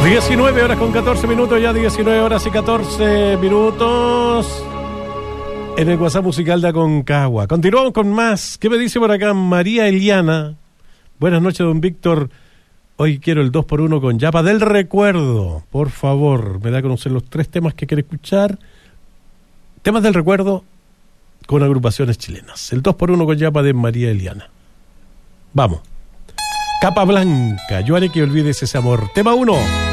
19 horas con 14 minutos, ya 19 horas y 14 minutos en el WhatsApp musical de Aconcagua. Continuamos con más. ¿Qué me dice por acá María Eliana? Buenas noches, don Víctor. Hoy quiero el 2x1 con Yapa del Recuerdo. Por favor, me da a conocer los 3 temas que quiere escuchar. Temas del recuerdo con agrupaciones chilenas. El 2x1 con Yapa de María Eliana. Vamos. Capa Blanca, yo haré que olvides ese amor. Tema 1.